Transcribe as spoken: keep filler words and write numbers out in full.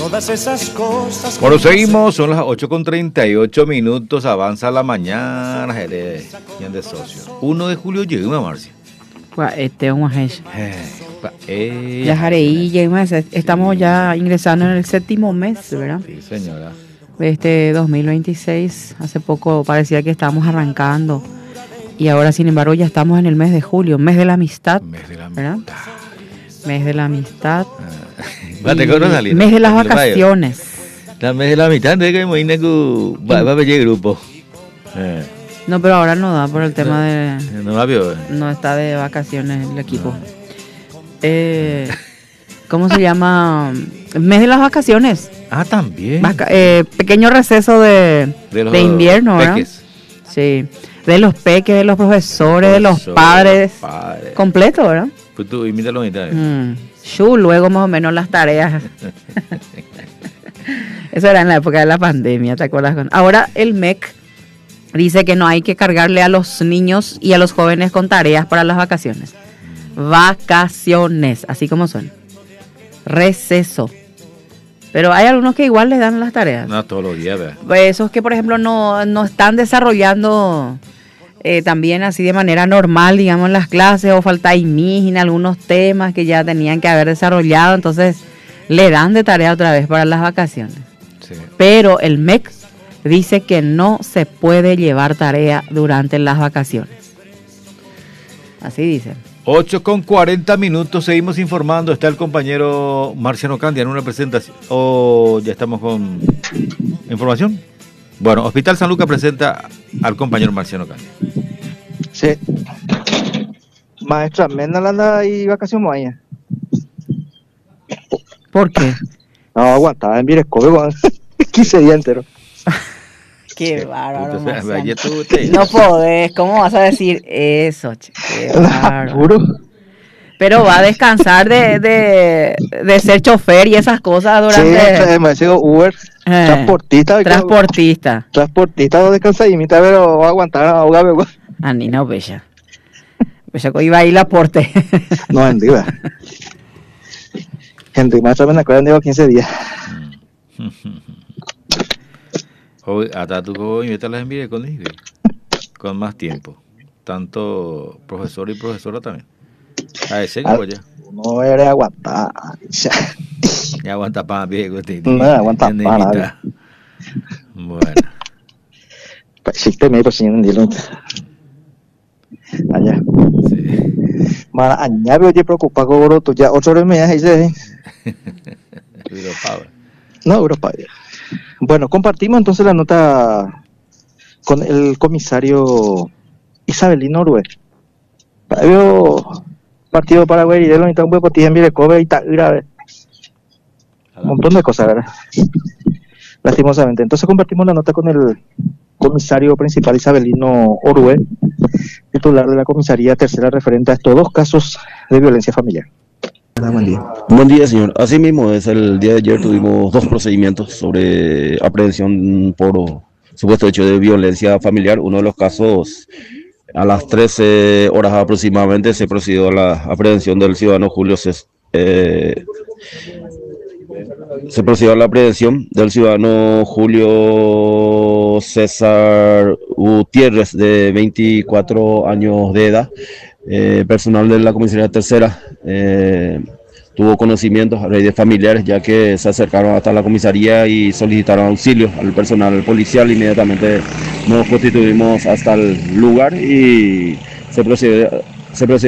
todas esas cosas. Bueno, seguimos, son las ocho con treinta y ocho minutos, avanza la mañana, Jerez, ¿quién de socio? uno de julio llega, Marcia. Este un majesh. Eh, Ya Jareí, estamos ya ingresando en el séptimo mes, ¿verdad? Sí, señora. Este dos mil veintiséis, hace poco parecía que estábamos arrancando y ahora sin embargo ya estamos en el mes de julio, mes de la amistad, mes de la ¿verdad? amistad. Mes de la amistad. Ah. Y mes de las vacaciones. La mes de la amistad, de que imagina que va a venir grupo. Eh. No, pero ahora no da por el tema de... No la vio. No está de vacaciones el equipo. No. Eh, ¿Cómo se llama? Mes de las vacaciones. Ah, también. Vaca eh, pequeño receso de, de, los, de invierno, ¿verdad? Peques. Sí. De los peques, de los profesores, de los padres. Los padres. Completo, ¿verdad? Pues tú imita los mitades. Mm. Shu, luego más o menos las tareas. Eso era en la época de la pandemia, ¿te acuerdas? Ahora el M E C dice que no hay que cargarle a los niños y a los jóvenes con tareas para las vacaciones. Vacaciones, así como son. Receso. Pero hay algunos que igual les dan las tareas. No, todos los días, ¿verdad? Esos que, por ejemplo, no, no están desarrollando eh, también así de manera normal, digamos, en las clases, o falta I M I en algunos temas que ya tenían que haber desarrollado, entonces le dan de tarea otra vez para las vacaciones. Sí. Pero el M E C dice que no se puede llevar tarea durante las vacaciones. Así dicen. ocho con cuarenta minutos, seguimos informando. Está el compañero Marciano Candia en una presentación. ¿O ya estamos con información? Bueno, Hospital San Lucas presenta al compañero Marciano Candia. Sí. Maestra, ¿Menalanda y vacación mañana? ¿Por qué? No, aguantaba en Virescobe, quince días enteros. Qué bárbaro. No podés, ¿cómo vas a decir eso? Che? Qué bárbaro. Pero va a descansar de, de, de ser chofer y esas cosas durante... Sí, me sigo Uber, eh, transportista. Transportista. Transportista, no descansa y mitad, pero va a aguantar, ahogarme. Ah, ni no, bella. Bella, iba a ir la porte. No, en diva. Gente, maestra, me acuerdan de quince días. Hoy, hasta tú invitas las envías con con más tiempo. Tanto profesor y profesora también. A ese ah, ya. No eres aguantar. Ya aguanta para viejo. No aguanta para nada. Bueno. Existe medio sin dilute. Allá. Sí. Mara, añade oye preocupado con Boroto. Ya ocho horas y media dice. Europa. No, Europa. Bueno, compartimos entonces la nota con el comisario Isabelino Orue. Había partido Paraguay y de los un hueco tiene Virecobe y tal grave. Un montón de cosas, ¿verdad? Lastimosamente. Entonces compartimos la nota con el comisario principal Isabelino Orue, titular de la comisaría tercera referente a estos dos casos de violencia familiar. Buen día. Buen día, señor. Así mismo es, el día de ayer tuvimos dos procedimientos sobre aprehensión por supuesto hecho de violencia familiar. Uno de los casos, a las trece horas aproximadamente, se procedió a la aprehensión del ciudadano Julio César. Eh, se procedió a la aprehensión del ciudadano Julio César Gutiérrez, de veinticuatro años de edad. Eh, personal de la comisaría tercera eh, tuvo conocimientos a raíz de familiares, ya que se acercaron hasta la comisaría y solicitaron auxilio al personal policial. Inmediatamente nos constituimos hasta el lugar y se procedió, se procedió